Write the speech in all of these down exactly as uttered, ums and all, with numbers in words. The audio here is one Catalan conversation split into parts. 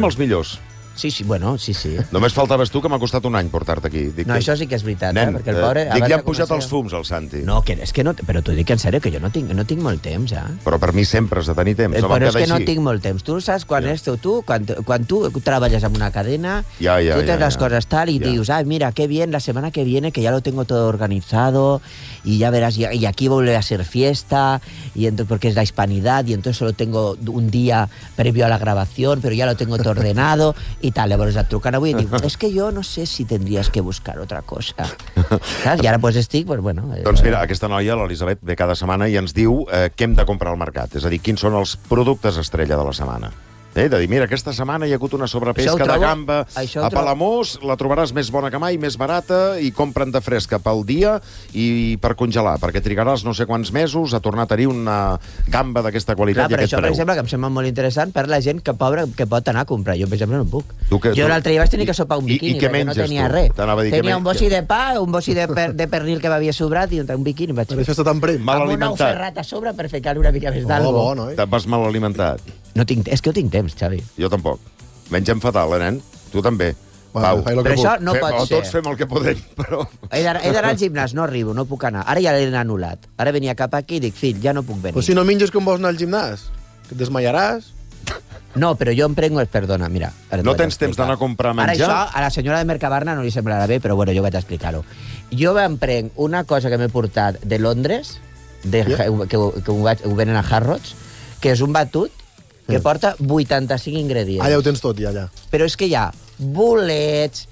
amb els millors. Sí, sí, bueno, sí, sí. Només faltaves tu, que m'ha costat un any portar-te aquí. Dic No, que... això sí que és veritat, Nen, eh? Perquè el pobre... dic, li han començar... pujat els fums, al Santi. No, que, és que no... Però t'ho dic en sèrio, que jo no tinc, no tinc molt temps, ja. Però per mi sempre has de tenir temps. Eh, No però és que així. no tinc molt temps. Tu saps quan Ja. és tu, tu quan, quan tu treballes en una cadena, Ja, ja, tú tienes ja, las ja. cosas tal y Ja. dius, ay, mira, qué bien, la semana que viene, que ya lo tengo todo organizado, y ya verás, y, y aquí vuelve a ser fiesta, y entonces, porque es la hispanidad, y entonces solo tengo un día previo a la grabación, pero ya lo tengo todo ordenado, y tal. Llavors et truquen avui i dic, es que yo no sé si tendrías que buscar otra cosa. Saps? I ara pues estic, pues bueno... Eh, Doncs mira, aquesta noia, l'Elisabet, ve cada setmana i ens diu eh, què hem de comprar al mercat. És a dir, quins són els productes estrella de la setmana. Eh, de dir, mira, aquesta setmana hi ha hagut una sobrepesca Això ho trobo- de gamba això ho a trobo- Palamós, la trobaràs més bona que mai, més barata, i compren de fresca pel dia i per congelar, perquè trigaràs no sé quants mesos a tornar a tenir una gamba d'aquesta Clar, qualitat i però aquest això, per preu. exemple, que em sembla molt interessant per la gent que pobra que pot anar a comprar. Jo, per exemple, no puc. Tu que- jo tu- l'altre dia vaig tenir que sopar un I- i biquini, què perquè no menges, tenia tu? res. T'anava a dir, què Tenia men- un bossi de pa, un bossi de, per, de pernil que m'havia sobrat i un biquini. Vaig... Per això està tan prim. Mal amb un ou alimentat. ferrat a sobre per ficar-li una mica més Oh, d'algo. bo, no? Te'n vas mal alimentat. No tinc, és que no tinc temps, Xavi. Jo tampoc. Mengem fatal, eh, nen? Tu també. Bueno, Pau. faig lo que Però puc. això no Fem- pot o ser. tots fem el que podem, però... He d'anar he d'anar al gimnàs, no arribo, no puc anar. Ara ja l'he anul·lat. Ara venia cap aquí i dic, fill, ja no puc venir. Però si no menges com vols anar al gimnàs, que et desmaiaràs. No, però jo em prengo... Perdona, mira. ara t'ho No vaig tens temps explicar. d'anar a comprar Ara menjar? això, a la senyora de Mercabarna no li semblarà bé, però bueno, jo vaig explicar-ho. Jo em prenc una cosa que m'he portat de Londres, de, Yeah. que, ho, que ho, vaig, ho venen a Harrods, que és un batut que Yeah. porta vuitanta-cinc ingredients. Allà ho tens tot, ja, allà. Però és que hi ha bolets,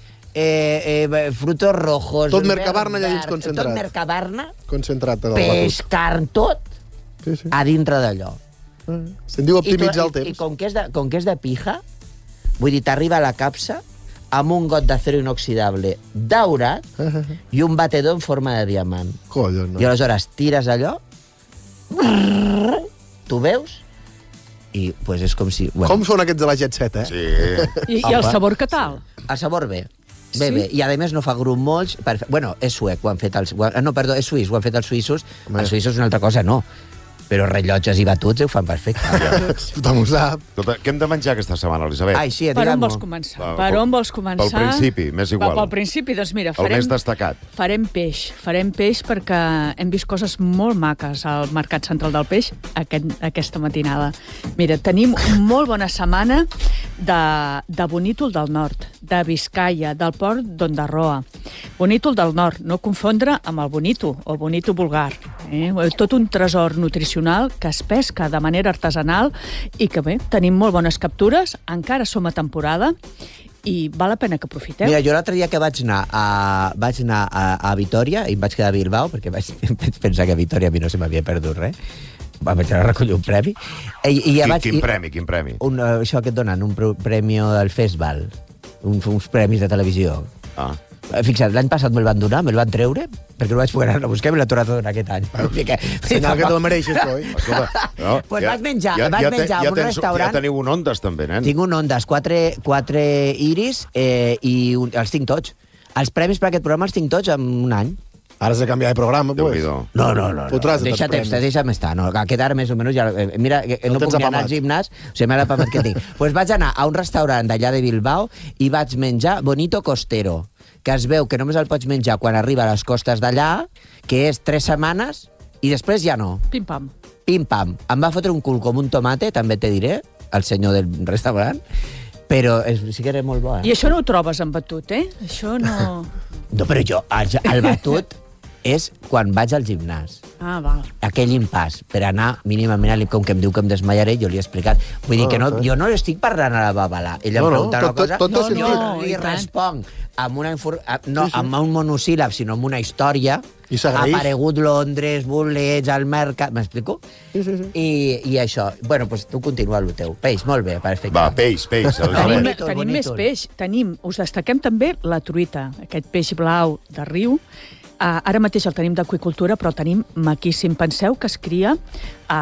eh, eh, frutos rojos... Tot Mercabarna allà dins verd, concentrat. Tot Mercabarna, Concentrat del peix, batut. carn, tot Sí, sí. a dintre d'allò. Se'n diu optimitzar I, el tu- i, i temps. com que, és de, com que és de pija, vull dir, t'arriba a la capsa amb un got d'acero inoxidable daurat i un batedor en forma de diamant. Collons, no? I aleshores tires allò, tu veus, i pues és com si... Bueno, Com són aquests de la Jet Set, eh? Sí. I, i el sabor què tal? el sabor bé. Bé, Sí? bé. I a més no fa grumolls. Per... Bueno, és suec, ho han fet els... ho han- No, perdó, és suís, ho han fet els suïssos. Home. Els suïssos una altra cosa, no. Però rellotges i batuts ho fan perfecte. Tothom ho sap. Escolta, què hem de menjar aquesta setmana, Elisabet? Ai, sí, Per on digue'm-ho. vols començar? Va, Per pel- on vols començar? pel principi, m'és igual. Pel principi, doncs mira, El farem, més destacat. farem peix. Farem peix perquè hem vist coses molt maques al Mercat Central del Peix aquest, aquesta matinada. Mira, tenim una molt bona setmana de, de Bonítol del Nord, de Biscaia, del port d'Ondarroa. Bonítol del Nord, no confondre amb el bonito o bonito vulgar. Eh? Tot un tresor nutricional que es pesca de manera artesanal i que bé, tenim molt bones captures, encara som a temporada i val la pena que aprofiteu. Mira, jo l'altre dia que vaig anar a, vaig anar a, a Vitoria i em vaig quedar a Bilbao, perquè vaig, vaig pensar que a Vitoria a mi no se m'havia perdut res, vaig anar a recollir un premi. I, i ja Quin, vaig, quin i- premi, quin premi? Un, eh, això que et donen, un pro- premi del Festival, un, uns premis de televisió. Ah. Eh, Fixa't, l'any passat me'l van donar, me'l van treure, perquè no vaig poder anar a buscar i me l'ha tornat a donar aquest any. Que, Senyal que te'l mereixes, coi. Escolta, no, Pues vaig menjar, vaig te- menjar en un tens, restaurant. Ja teniu un Ondas, també, nen? Tinc un Ondas, quatre, quatre iris eh, i un, els tinc tots. Els premis per aquest programa els tinc tots en un any. Ara has de canviar de programa, pues. Déu-n'hi-do. No, no, no. no. Fotràs de Deixa tots temps, premis. deixa'm estar. No, a quedar més o menys... Ja, eh, mira, que El no tens puc ni anar apamat. al gimnàs, o sigui, m'ha apamat que tinc. Doncs pues vaig anar a un restaurant d'allà de Bilbao i vaig menjar Bonito Costero, que es veu que només el pots menjar quan arriba a les costes d'allà, que és tres setmanes, i després ja no. Pim-pam. Pim-pam. Em va fotre un cul com un tomate, també te diré, el senyor del restaurant, però és, sí que era molt bo, eh? I això no ho trobes en batut, eh? Això no... No, però jo, el, el batut és quan vaig al gimnàs. Ah, val. Aquell impàs, per anar mínimament, com que em diu que em desmaiaré, jo li he explicat. Vull dir Ah, que no, està. jo no estic parlant a la babalà. Ella No, em no, pregunta tot- una cosa, tot- tot té no, sentit. no, I li tant. responc amb, una infor... a- no, Sí, sí. amb un monosíl·lab, sinó amb una història. I s'agraeix. Ha aparegut Londres, bolets, al mercat... M'explico? Sí, sí, sí. I, I això. Bueno, doncs tu continua el teu. Peix, molt bé, perfecte. Va, peix, peix. Tenim, Elisabet. Bonítol, tenim més bonítol. peix. Tenim, us destaquem també la truita, aquest peix blau de riu. Uh, ara mateix el tenim d'aqüicultura, però el tenim maquíssim. Penseu que es cria a,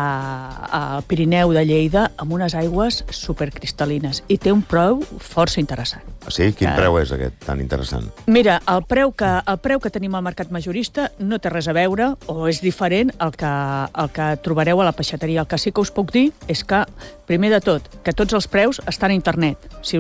al Pirineu de Lleida amb unes aigües supercristal·lines i té un preu força interessant. Sí? Quin Ah. preu és aquest, tan interessant? Mira, el preu, que, el preu que tenim al mercat majorista no té res a veure o és diferent al que, al que trobareu a la peixateria. El que sí que us puc dir és que, primer de tot, que tots els preus estan a internet. Si